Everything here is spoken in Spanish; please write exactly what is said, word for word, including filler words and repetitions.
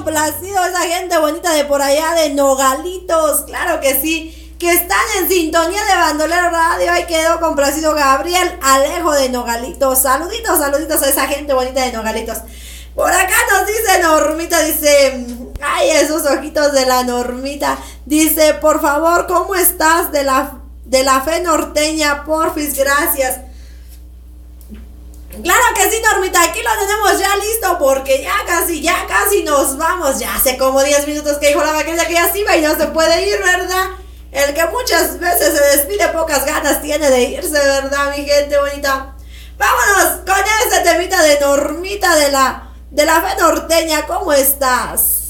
complacido esa gente bonita de por allá de Nogalitos, claro que sí, que están en sintonía de Bandolero Radio. Ahí quedó complacido Gabriel Alejo de Nogalitos. Saluditos, saluditos a esa gente bonita de Nogalitos. Por acá nos dice Normita, dice, ay, esos ojitos de la Normita. Dice, por favor, ¿cómo estás de la, de la fe norteña? Porfis, gracias. Claro que sí, Normita, aquí lo tenemos ya listo porque ya casi, ya casi nos vamos. Ya hace como diez minutos que dijo la vaquilla que ya se iba y no se puede ir, ¿verdad? El que muchas veces se despide, pocas ganas tiene de irse, ¿verdad, mi gente bonita? Vámonos con ese temita de Normita de la, de la fe norteña. ¿Cómo estás?